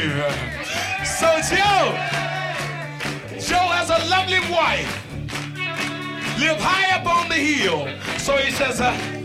grave. So Joe has a lovely wife, live high up on the hill. So he says,